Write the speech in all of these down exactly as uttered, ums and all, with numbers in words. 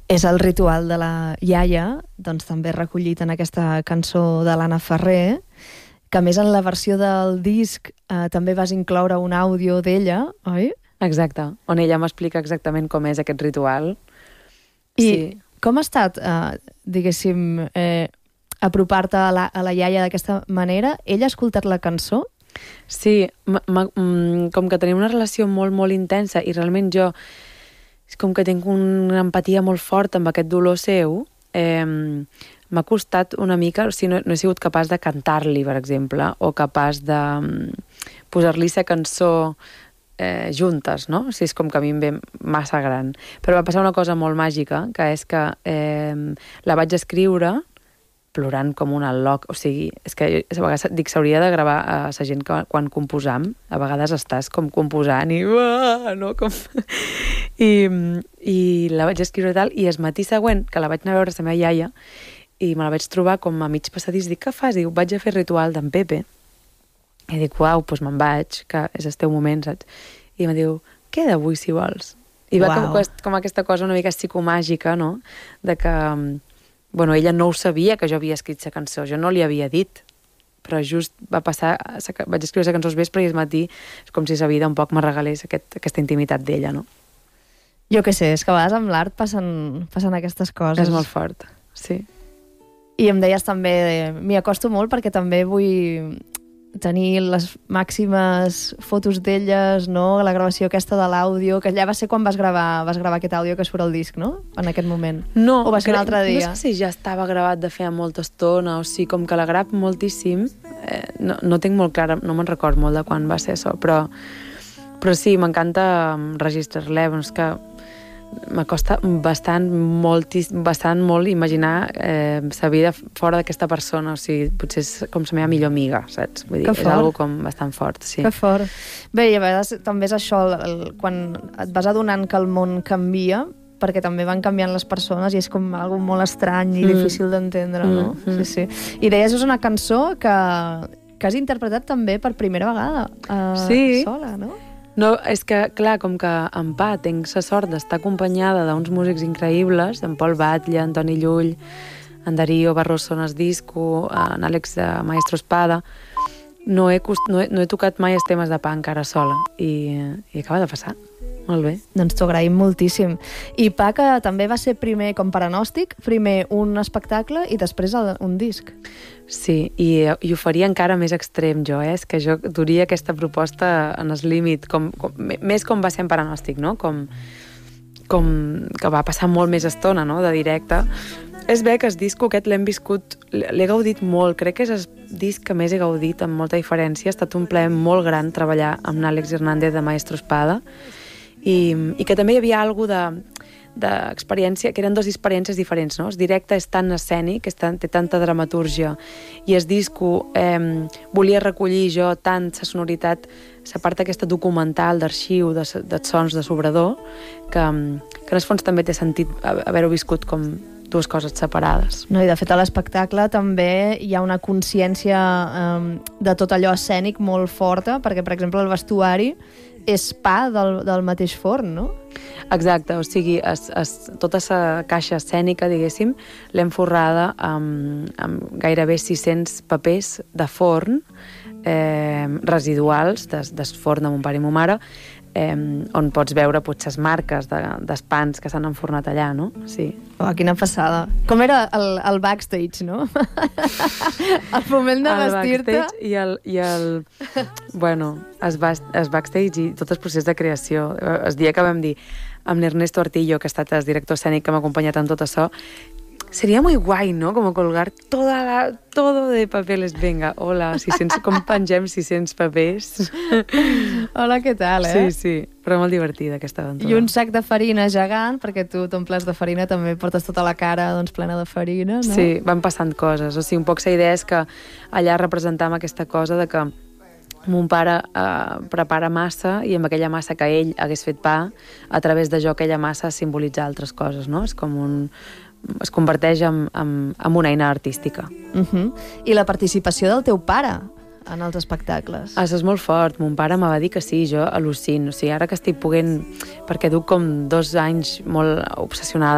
És el ritual de la iaia, doncs també recollit en aquesta cançó de l'Anna Ferrer, que a més en la versió del disc eh, també vas incloure un àudio d'ella, oi? Exacte, on ella m'explica exactament com és aquest ritual. I sí. Com ha estat, eh, diguéssim, eh, apropar-te a la, a la iaia d'aquesta manera? Ella ha escoltat la cançó? Sí, m -m com que tenim una relació molt, molt intensa i realment jo és com que tinc una empatia molt forta amb aquest dolor seu, eh, m'ha costat una mica, o sigui, no, no he sigut capaç de cantar-li, per exemple, o capaç de um, posar-li sa cançó eh, juntes, no? O sigui, és com que a mi em ve massa gran. Però va passar una cosa molt màgica, que és que eh, la vaig escriure plorant com un al·loc. O sigui, és que a vegades dic, s'hauria de gravar a la gent que quan composam, a vegades estàs com composant i... Uh, no? com... I, I la vaig escriure tal, i el matí següent, que la vaig anar a veure a la meva iaia, i me la vaig trobar com a mig passadís, dic, què fas? Diu, vaig a fer ritual d'en Pepe. I dic, uau, doncs me'n vaig, que és el teu moment, saps? I em diu, queda avui si vols. I va com, com aquesta cosa una mica psicomàgica, no? De que... Bueno, ella no ho sabia que jo havia escrit la cançó, jo no li havia dit, però just va passar, vaig escriure la cançó al vespre i al matí és com si la vida un poc me regalés aquest, aquesta intimitat d'ella, no? Jo què sé, és que a vegades amb l'art passen, passen aquestes coses. És molt fort, sí. I em deies també, m'hi acosto molt perquè també vull tenir les màximes fotos d'elles, no? La gravació aquesta de l'àudio, que allà va ser quan vas gravar, vas gravar aquest àudio que surt al disc, no? En aquest moment. No, o va ser un altre dia? No sé si ja estava gravat de feia molta estona, o sigui, com que la grap moltíssim, eh, no, no tinc molt clara, no me'n record molt de quan va ser això, però, però sí, m'encanta registrar-la, és que m'acosta bastant, moltis, bastant molt imaginar eh, sa vida fora d'aquesta persona, o sigui, potser és com la meva millor amiga, saps? Vull dir, que és fort. algo com bastant fort, sí. Que fort. Bé, i a vegades també és això, el, el, quan et vas adonant que el món canvia, perquè també van canviant les persones i és com algo molt estrany i mm. difícil d'entendre, no? Mm. Sí, sí. I deies, és una cançó que, que has interpretat també per primera vegada uh, sí. sola, no? No, és que, clar, com que en Pa tinc la sort d'estar acompanyada d'uns músics increïbles, en Pol Batlle, en Toni Llull, en Darío Barroso en el disco, en Àlex de Maestro Espada, no he, no he, no he tocat mai els temes de Pa encara sola, i, i acaba de passar. Molt bé. Doncs t'ho agraïm moltíssim. I Pa, que també va ser primer com Paranòstic, primer un espectacle i després un disc. Sí, i, i ho faria encara més extrem jo, eh? És que jo duria aquesta proposta en el límit, com, com, més com va ser en Paranòstic, no? Com, com que va passar molt més estona, no?, de directe. És bé que el disco aquest l'hem viscut, l'he gaudit molt, crec que és el disc que més he gaudit amb molta diferència, ha estat un plaer molt gran treballar amb Àlex Hernández de Maestro Espada, i, i que també hi havia alguna d'experiència, que eren dues experiències diferents, no? El directe és tan escènic, és tan, té tanta dramaturgia, i el disco eh, volia recollir jo tant la sonoritat, la part aquesta documental d'arxiu, de, de sons de sobrador, que, que en el fons també té sentit haver-ho viscut com dues coses separades. No, i de fet a l'espectacle també hi ha una consciència eh, de tot allò escènic molt forta, perquè per exemple el vestuari és Pa del, del mateix forn, no? Exacte, o sigui, es, es, tota la caixa escènica, diguéssim, l'hem forrada amb, amb gairebé sis-cents papers de forn eh, residuals, des, des forn de mon pare i mon mare, eh, on pots veure potser les marques de, dels pans que s'han enfornat allà, no? Sí. Oh, quina passada. Com era el, el backstage, no? El moment de vestir-te. El backstage i el... I el bueno, el, el backstage i tot el procés de creació. El dia que vam dir amb l'Ernesto Artillo, que ha estat el director escènic que m'ha acompanyat en tot això, sería muy guay, ¿no? Como colgar toda la, todo de papeles. Venga, hola, sis-cents, com pengem sis-cents papers? Hola, què tal, eh? Sí, sí, però molt divertida aquesta aventura. I un sac de farina gegant, perquè tu t'omples de farina, també portes tota la cara doncs, plena de farina, no? Sí, van passant coses. O sigui, un poc la idea és que allà representam aquesta cosa de que mon pare eh, prepara massa i amb aquella massa que ell hagués fet pa, a través de jo aquella massa simbolitza altres coses, no? És com un... es converteix en, en, en una eina artística. Uh-huh. I la participació del teu pare en els espectacles? Això és molt fort. Mon pare me va dir que sí, jo al·lucino. O sigui, ara que estic poguent, perquè duc com dos anys molt obsessionada amb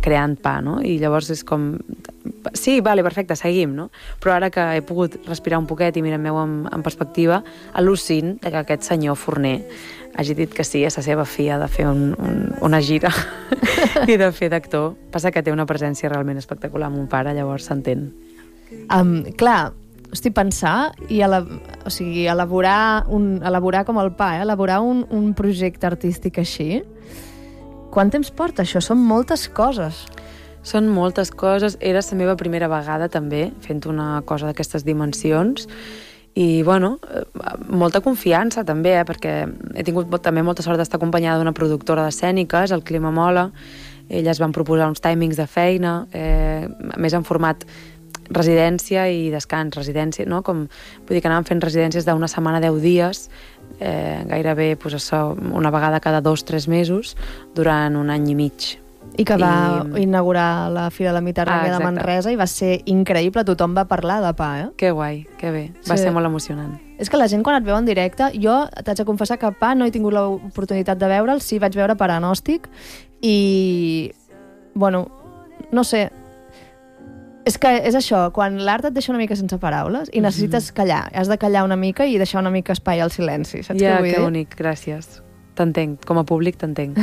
creant pa, no? I llavors és com... Sí, vale, perfecte, seguim, no? Però ara que he pogut respirar un poquet i mirem-meu en, en perspectiva, al·lucin que aquest senyor forner hagi dit que sí a la seva filla de fer un, un, una gira i de fer d'actor. Passa que té una presència realment espectacular amb un pare, llavors s'entén. Um, clar, estic pensar i ele o sigui, elaborar, un, elaborar com el pa, eh? elaborar un, un projecte artístic així. Quant temps porta això? Són moltes coses. Són moltes coses. Era la meva primera vegada també fent una cosa d'aquestes dimensions i, bueno, molta confiança també, eh? Perquè he tingut també molta sort d'estar acompanyada d'una productora d'escèniques, el Clima Mola. Elles van proposar uns timings de feina, eh, més en format residència i descans, residència, no? Com, vull dir que anàvem fent residències d'una setmana, deu dies, eh, gairebé pues, això, una vegada cada dos, tres mesos, durant un any i mig. I que va I... inaugurar la Fira de la Mediterrània ah, de Manresa i va ser increïble, tothom va parlar de pa, eh? Que guai, que bé, va sí. ser molt emocionant. És que la gent quan et veu en directe, jo t'haig de confessar que pa no he tingut l'oportunitat de veure'l, sí vaig veure per Anòstic i, bueno, no sé, és que és això, quan l'art et deixa una mica sense paraules i necessites callar, has de callar una mica i deixar una mica espai al silenci, saps ja, què vull dir? Ja, que bonic, gràcies. T'entenc, com a públic t'entenc.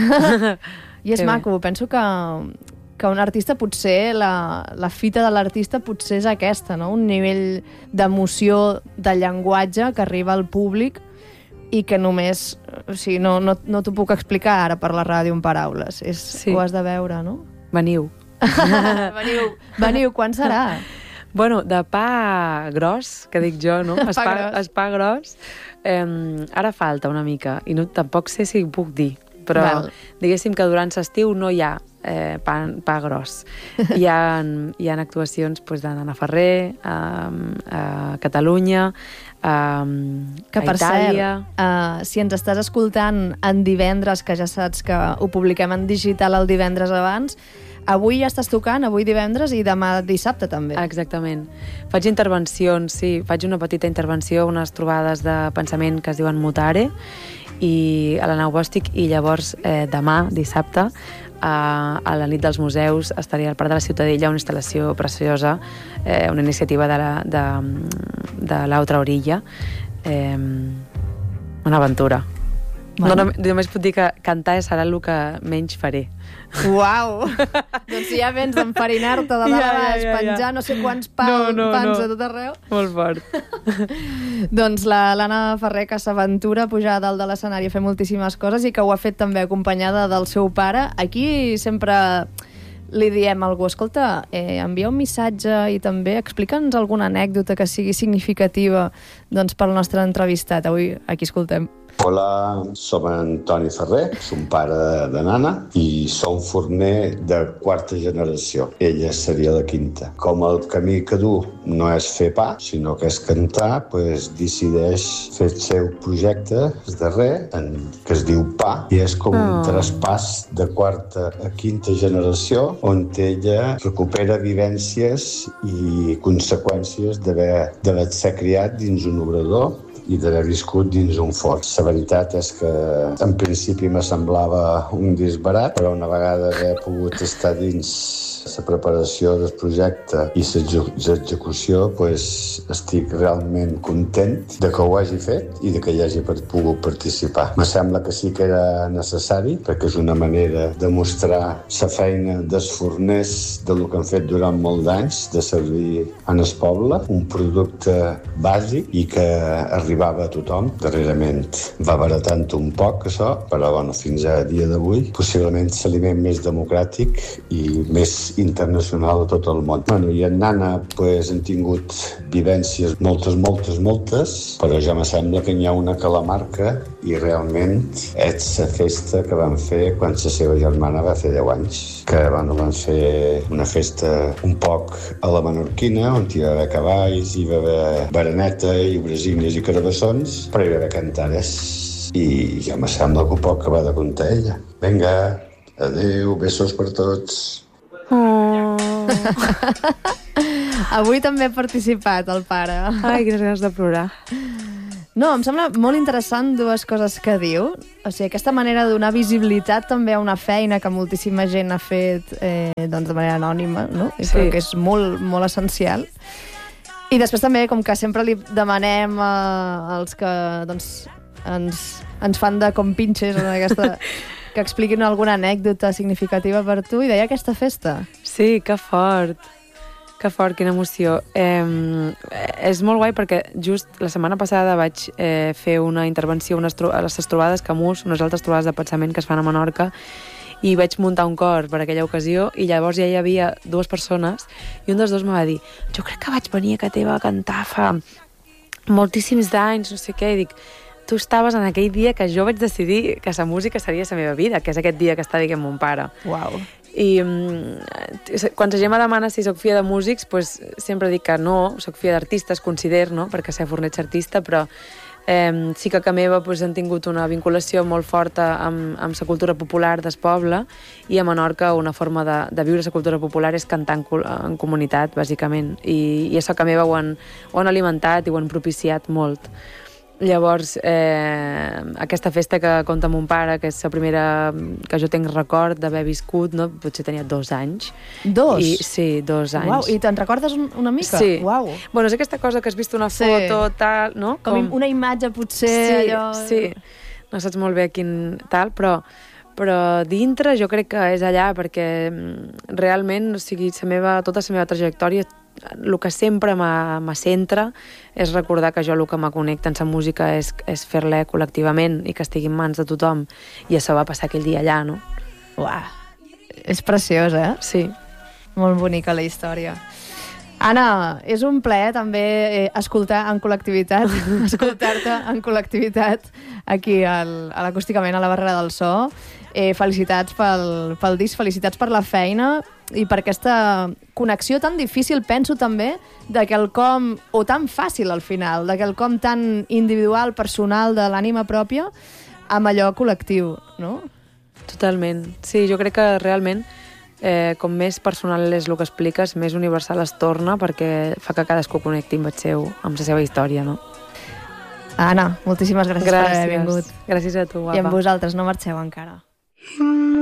I és que maco, bé. Penso que, que un artista potser, la, la fita de l'artista potser és aquesta, no? Un nivell d'emoció, de llenguatge que arriba al públic i que només, o sigui, no, no, no t'ho puc explicar ara per la ràdio en paraules, és, sí. Ho has de veure, no? Veniu. veniu, veniu, quan serà? Bueno, de pa gros, que dic jo, no? Es pa, pa, es pa gros. Eh, ara falta una mica, i no, tampoc sé si ho puc dir, però Val. Diguéssim que durant l'estiu no hi ha eh, pa, pa gros. Hi ha, hi ha actuacions pues, d'Anna Ferrer, a, a Catalunya, a, que, a Itàlia... Cert, uh, si ens estàs escoltant en divendres, que ja saps que ho publiquem en digital el divendres abans, avui ja estàs tocant, avui divendres i demà dissabte també. Exactament. Faig intervencions, sí, faig una petita intervenció, unes trobades de pensament que es diuen Mutare, i a la Nau Bòstic, i llavors eh, demà, dissabte, a, a la nit dels museus, estaré al Parc de la Ciutadella, una instal·lació preciosa, eh, una iniciativa de, la, de, de l'altra orilla, eh, una aventura. Bueno. No, només puc dir que cantar serà el que menys faré. Uau! Doncs si ja vens d'enfarinar-te de dalt a baix, ja, ja, ja. penjar no sé quants pa, no, no, pans no. a tot arreu. Molt fort. Doncs l'Anna Ferrer, que s'aventura a pujar a dalt de l'escenari a fer moltíssimes coses i que ho ha fet també acompanyada del seu pare. Aquí sempre li diem a algú, escolta, eh, envia un missatge i també explica'ns alguna anècdota que sigui significativa doncs, pel nostre entrevistat. Avui aquí escoltem. Hola, som Antoni Ferrer, som pare de nana i som forner de quarta generació. Ella seria la quinta. Com el camí que du no és fer pa, sinó que és cantar, doncs decideix fer el seu projecte de res, que es diu Pa, i és com un traspàs de quarta a quinta generació on ella recupera vivències i conseqüències d'haver-se criat dins un obrador i d'haver viscut dins un fort. La veritat és que en principi me semblava un disbarat, però una vegada haver pogut estar dins la preparació del projecte i l'execució, pues, estic realment content de que ho hagi fet i de que hi hagi pogut participar. Me sembla que sí que era necessari, perquè és una manera de mostrar la feina dels forners de lo que han fet durant molt d'anys, de servir en el poble, un producte bàsic i que arribava a tothom. Darrerament va baratant un poc això, però bueno, fins a dia d'avui possiblement l'aliment més democràtic i més internacional a tot el món. Bueno, i en Nana pues, hem tingut vivències moltes, moltes, moltes, però ja me sembla que n'hi ha una que la marca i realment és la festa que van fer quan la seva germana va fer deu anys, que bueno, van fer una festa un poc a la menorquina, on hi va haver cavalls, hi va haver bereneta i brasines i carabassons, però hi va haver cantares. I ja me sembla que ho poc que va de contar ella. Vinga, adeu, besos per tots. Oh. Avui també ha participat el pare. Ai, quines ganes de plorar. No, em sembla molt interessant dues coses que diu. O sigui, aquesta manera de donar visibilitat també a una feina que moltíssima gent ha fet eh, doncs de manera anònima, no? I Sí. crec que és molt, molt essencial. I després també, com que sempre li demanem eh, als que doncs, ens, ens fan de compinxes en aquesta, que expliquin alguna anècdota significativa per tu, i deia aquesta festa. Sí, que fort. Que fort, quina emoció. Eh, és molt guai perquè just la setmana passada vaig eh, fer una intervenció unes tro a les trobades Camus, unes altres trobades de pensament que es fan a Menorca, i vaig muntar un cor per aquella ocasió, i llavors ja hi havia dues persones i un dels dos me va dir, jo crec que vaig venir a casa teva a cantar fa moltíssims d'anys, no sé què, i dic, tu estaves en aquell dia que jo vaig decidir que la música seria la meva vida, que és aquest dia que està dient mon pare. Uau. I um, quan la gent me demana si sóc filla de músics, pues, sempre dic que no, sóc filla d'artistes, considero, no? Perquè sé Fornets artista, però eh, sí que a casa meva pues, han tingut una vinculació molt forta amb, amb la cultura popular del poble, i a Menorca una forma de, de viure la cultura popular és cantar en, en comunitat, bàsicament, i, i això a casa meva ho han, ho han alimentat i ho han propiciat molt. Llavors, eh, aquesta festa que conta mon pare, que és la primera que jo tinc record d'haver viscut, no? Potser tenia dos anys. Dos? I, sí, dos anys. Uau, i te'n recordes una mica? Sí. Uau. Bueno, és aquesta cosa que has vist una Sí. foto, tal, no? Com, Com una imatge, potser, sí, allò... Sí, no saps molt bé quin tal, però, però dintre jo crec que és allà, perquè realment, o sigui, la meva, tota la meva trajectòria, el que sempre me centra és recordar que jo el que me connecta en la música és, és fer-la col·lectivament i que estigui en mans de tothom, i això va passar aquell dia allà, no? Uau, és preciós, eh? Sí. Molt bonica la història. Anna, és un plaer també eh, escoltar en col·lectivitat, escoltar-te en col·lectivitat aquí al, a l'Acústicament, a la Barrera del So. Eh, felicitats pel, pel disc, felicitats per la feina i per aquesta connexió tan difícil, penso també, de quelcom, o tan fàcil al final, de quelcom tan individual, personal, de l'ànima pròpia, amb allò col·lectiu, no? Totalment. Sí, jo crec que realment eh, com més personal és el que expliques, més universal es torna, perquè fa que cadascú connecti amb el seu, amb la seva història, no? Anna, moltíssimes gràcies, gràcies per haver vingut. Gràcies a tu, guapa. I amb vosaltres, no marxeu encara.